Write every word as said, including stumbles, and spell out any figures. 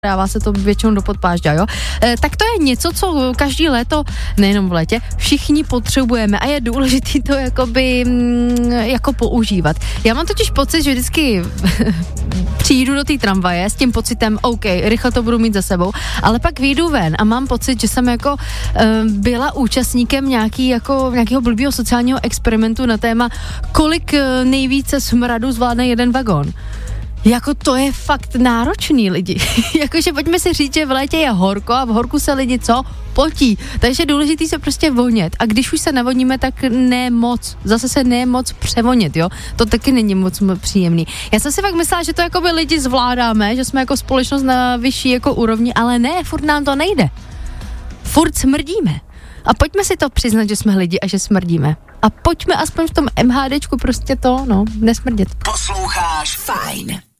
dává se to většinou do podpážďa, jo. E, tak to je něco, co každý léto, nejenom v létě, všichni potřebujeme a je důležitý to jakoby mm, jako používat. Já mám totiž pocit, že vždycky přijdu do té tramvaje s tím pocitem, OK, rychle to budu mít za sebou, ale pak vyjdu ven a mám pocit, že jsem jako e, byla účastníkem nějaký, jako, nějakého blbýho sociálního experimentu na téma, kolik e, nejvíce smradu zvládne jeden vagón. Jako to je fakt náročný lidi. Jakože pojďme si říct, že v létě je horko a v horku se lidi co? Potí. Takže je důležitý se prostě vonět. A když už se navoníme, tak ne moc. Zase se ne moc převonit, jo? To taky není moc příjemný. Já jsem si fakt myslela, že to jako by lidi zvládáme, že jsme jako společnost na vyšší jako úrovni, ale ne, furt nám to nejde. Furt smrdíme. A pojďme si to přiznat, že jsme lidi a že smrdíme. A pojďme aspoň v tom MHDčku prostě to, no, nesmrdět. Posloucháš Fajn.